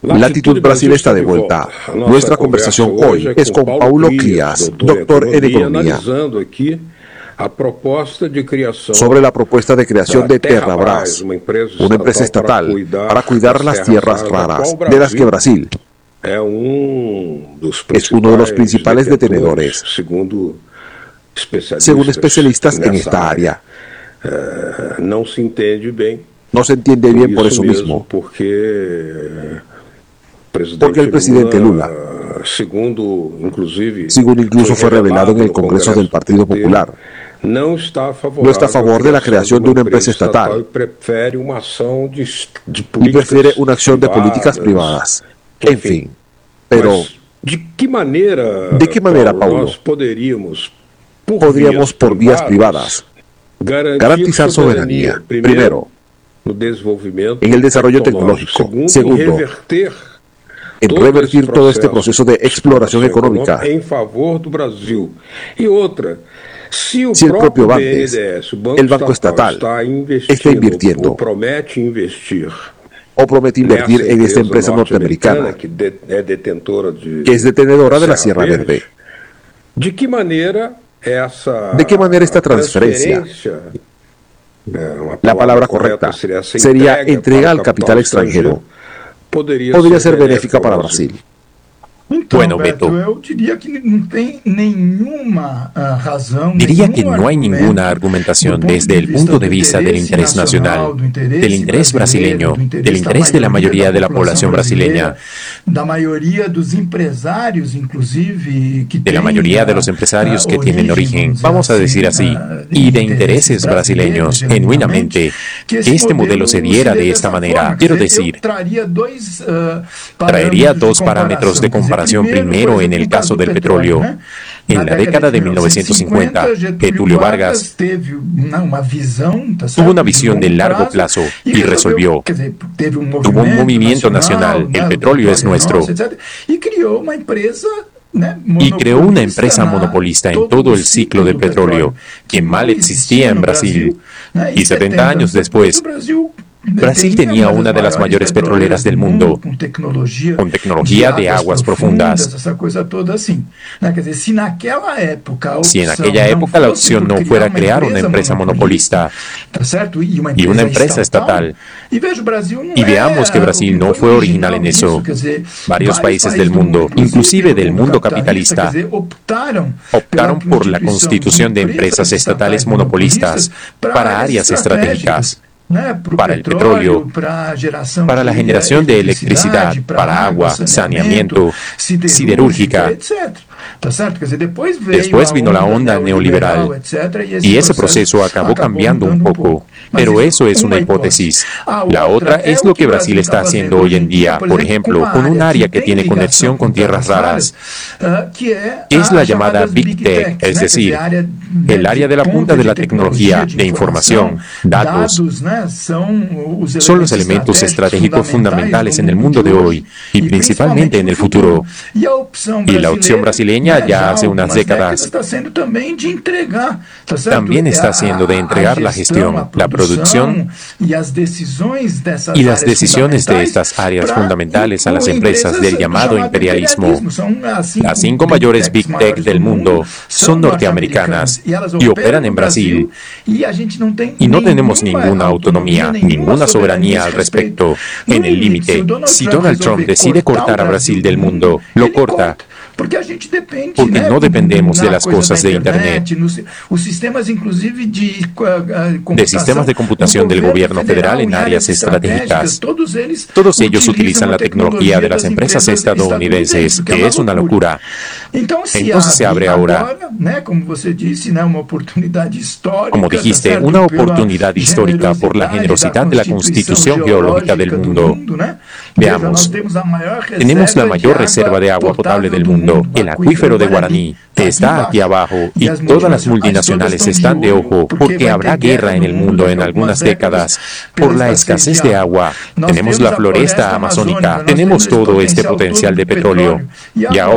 Latitud Brasil está de vuelta. Nuestra conversación hoy es con Paulo Crias, doctor en economía, sobre la propuesta de creación de Terrabras, una empresa estatal para cuidar las tierras raras, de las que Brasil es uno de los principales detenedores, según especialistas en esta área. No se entiende bien por eso mismo, porque el presidente Lula, según incluso fue revelado en el Congreso del Partido Popular, no está a favor de la creación de una empresa estatal y prefiere una acción de políticas privadas. En fin, pero ¿de qué manera, Paulo, podríamos por vías privadas garantizar soberanía, primero, en el desarrollo tecnológico, segundo, en revertir todo este proceso de exploración económica? Si el propio BNDES, el Banco Estatal, está invirtiendo o promete invertir en esta empresa norteamericana que es detenedora de la Sierra Verde. ¿De qué manera esta transferencia, la palabra correcta sería entrega al capital extranjero, podría ser benéfica para Brasil? Bueno, Beto, diría que no hay ninguna argumentación desde el punto de vista del interés nacional, del interés brasileño, del interés de la mayoría de la población brasileña, de la mayoría de los empresarios que tienen origen, vamos a decir así, y de intereses brasileños, genuinamente, que este modelo se diera de esta manera. Quiero decir, traería dos parámetros de comparación. Primero, en el caso del petróleo, en la década de 1950, Getúlio Vargas tuvo una visión de largo plazo y resolvió. Tuvo un movimiento nacional, el petróleo es nuestro, y creó una empresa monopolista en todo el ciclo del petróleo, que mal existía en Brasil. Y 70 años después, Brasil tenía una de las mayores petroleras del mundo, con tecnología de aguas profundas. Si en aquella época la opción no fuera crear una empresa monopolista y una empresa estatal, y veamos que Brasil no fue original en eso, varios países del mundo, inclusive del mundo capitalista, optaron por la constitución de empresas estatales monopolistas para áreas estratégicas, para el petróleo, para la generación de electricidad, para agua, saneamiento, siderúrgica. Después vino la onda neoliberal y ese proceso acabó cambiando un poco, pero eso es una hipótesis. La otra es lo que Brasil está haciendo hoy en día, por ejemplo, con un área que tiene conexión con tierras raras, es la llamada Big Tech, es decir, el área de la punta de la tecnología, de información, datos. Son los elementos estratégicos fundamentales en el mundo de hoy y principalmente en el futuro. Y la opción brasileña ya hace unas décadas también está haciendo de entregar la gestión, la producción y las decisiones de estas áreas fundamentales a las empresas del llamado imperialismo. Las 5 mayores Big Tech del mundo son norteamericanas y operan en Brasil. Y no tenemos ninguna autonomía, ninguna soberanía al respecto. En el límite, si Donald Trump decide cortar a Brasil del mundo, lo corta. Porque no dependemos de las cosas de Internet, de sistemas de computación del gobierno federal en áreas estratégicas. Todos ellos utilizan la tecnología de las empresas estadounidenses, que es una locura. Entonces se abre ahora, como dijiste, una oportunidad histórica por la generosidad de la Constitución Geológica del mundo. Veamos, tenemos la mayor reserva de agua potable del mundo, el acuífero de Guaraní, que está aquí abajo, y todas las multinacionales están de ojo porque habrá guerra en el mundo en algunas décadas por la escasez de agua. Tenemos la floresta amazónica, tenemos todo este potencial de petróleo. Y ahora